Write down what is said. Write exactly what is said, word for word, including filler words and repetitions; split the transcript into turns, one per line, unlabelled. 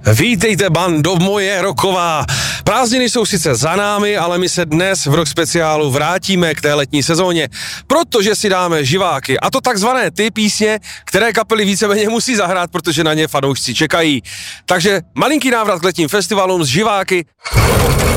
Vítejte, bando moje roková. Prázdniny jsou sice za námi, ale my se dnes v Rock speciálu vrátíme k té letní sezóně, protože si dáme živáky, a to takzvané ty písně, které kapely víceméně musí zahrát, protože na ně fanoušci čekají. Takže malinký návrat k letním festivalům s živáky.